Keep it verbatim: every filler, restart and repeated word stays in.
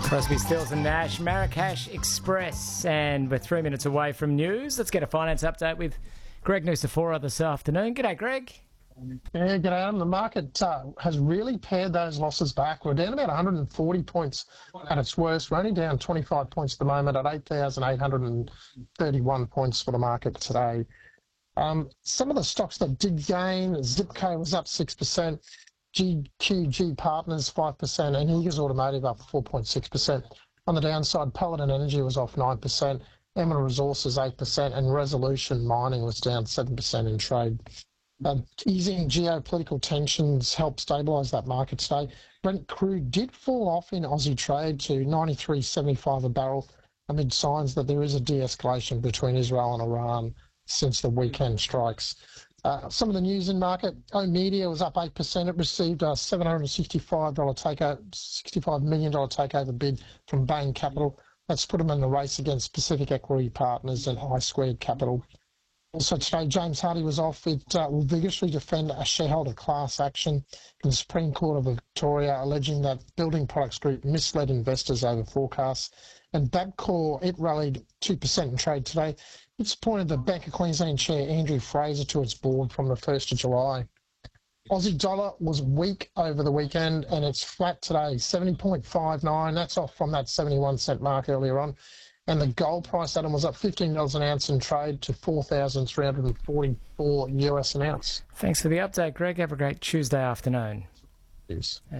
Crosby, Stills and Nash, Marrakesh Express, and we're three minutes away from news. Let's get a finance update with Greg Nusafora this afternoon. G'day, Greg. Yeah, g'day, Adam. The market uh, has really pared those losses back. We're down about one hundred forty points at its worst. We're only down twenty-five points at the moment at eight thousand eight hundred thirty-one points for the market today. Um, some of the stocks that did gain, Zipco was up six percent, G Q G Partners five percent, and Eagers Automotive up four point six percent. On the downside, Paladin Energy was off nine percent, Emerald Resources eight percent, and Resolution Mining was down seven percent in trade. Uh, easing geopolitical tensions helped stabilise that market today. Brent crude did fall off in Aussie trade to ninety-three seventy-five a barrel amid signs that there is a de-escalation between Israel and Iran since the weekend strikes. Uh, some of the news in market, oOh!media was up eight percent. It received a seven hundred sixty-five dollars takeover, sixty-five million dollars takeover bid from Bain Capital. That's put them in the race against Pacific Equity Partners and I Squared Capital. Also today, James Hardie was off. It uh, will vigorously defend a shareholder class action in the Supreme Court of Victoria, alleging that Building Products Group misled investors over forecasts. And Bapcor, it rallied two percent in trade today. It's appointed the Bank of Queensland chair, Andrew Fraser, to its board from the first of July. Aussie dollar was weak over the weekend and it's flat today, seventy point five nine. That's off from that seventy-one cent mark earlier on. And the gold price, Adam, was up fifteen dollars an ounce in trade to four thousand three hundred forty-four US an ounce. Thanks for the update, Greg. Have a great Tuesday afternoon. Cheers.